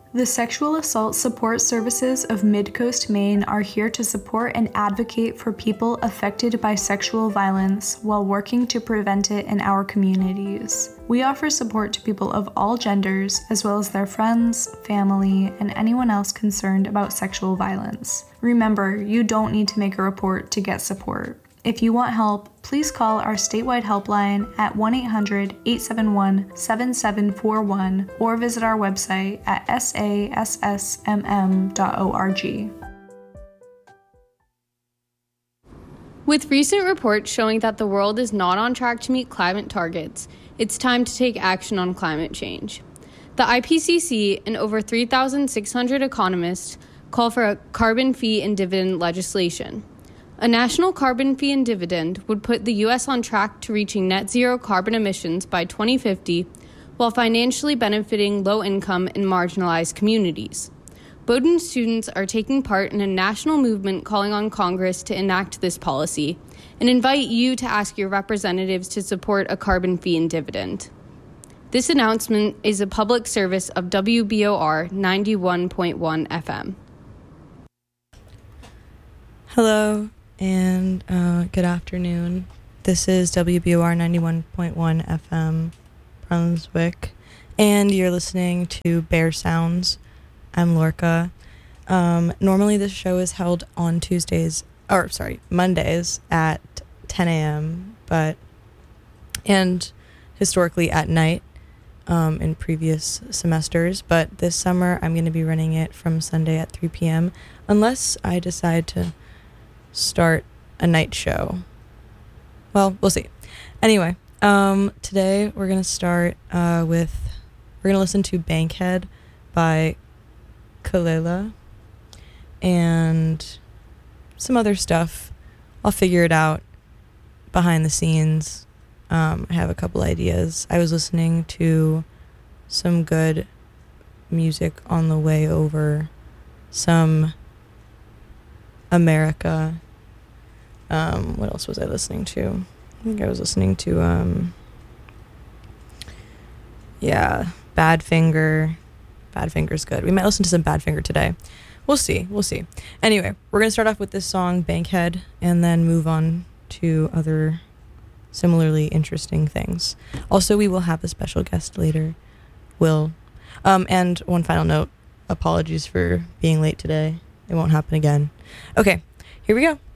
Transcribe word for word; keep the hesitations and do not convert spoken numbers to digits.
The Sexual Assault Support Services of Midcoast, Maine are here to support and advocate for people affected by sexual violence while working to prevent it in our communities. We offer support to people of all genders, as well as their friends, family, and anyone else concerned about sexual violence. Remember, you don't need to make a report to get support. If you want help, please call our statewide helpline at one eight hundred, eight seven one, seven seven four one or visit our website at s a s s m m dot org. With recent reports showing that the world is not on track to meet climate targets, it's time to take action on climate change. The I P C C and over three thousand six hundred economists call for a carbon fee and dividend legislation. A national carbon fee and dividend would put the U S on track to reaching net zero carbon emissions by twenty fifty, while financially benefiting low-income and marginalized communities. Bowdoin students are taking part in a national movement calling on Congress to enact this policy and invite you to ask your representatives to support a carbon fee and dividend. This announcement is a public service of W B O R ninety-one point one F M. Hello. And uh, good afternoon. This is W B O R ninety-one point one F M, Brunswick, and you're listening to Bear Sounds. I'm Lorca. Um, normally this show is held on Tuesdays, or sorry, Mondays at ten a.m., but, and historically at night um, in previous semesters, but this summer I'm going to be running it from Sunday at three p.m., unless I decide to start a night show. Well, we'll see. Anyway, um, today we're going to start uh, with, we're going to listen to Bankhead by Kelela and some other stuff. I'll figure it out behind the scenes. Um, I have a couple ideas. I was listening to some good music on the way over, some America. Um, what else was I listening to? I think I was listening to, um, yeah, Badfinger. Badfinger's good. We might listen to some Badfinger today. We'll see. We'll see. Anyway, we're going to start off with this song, Bankhead, and then move on to other similarly interesting things. Also, we will have a special guest later, Will. Um, and one final note, apologies for being late today. It won't happen again. Okay, here we go.